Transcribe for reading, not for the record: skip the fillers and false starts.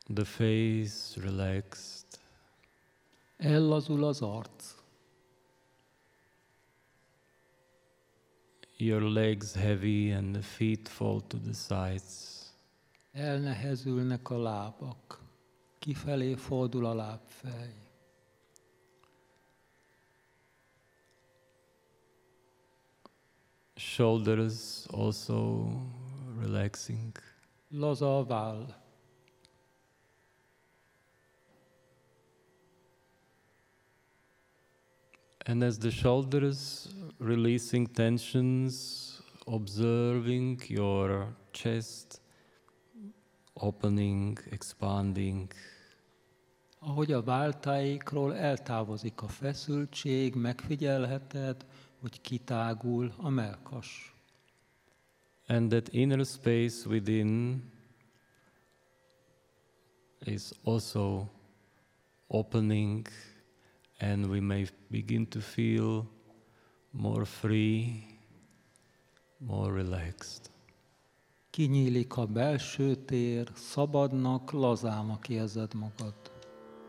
The face relaxed. Ellazul az arc. Your legs heavy and the feet fall to the sides. Elnehezülnek a lábak. Kifelé fordul a lábfej. Shoulders also relaxing. Laza a váll. And as the shoulders releasing tensions, observing your chest opening, expanding. Ahogy a váltáikról eltávozik a feszültség, megfigyelheted, hogy kitágul a mellkas. And that inner space within is also opening, and we may begin to feel more free, more relaxed. Kinyílik a belső tér, szabadnak, lazának érzed magad.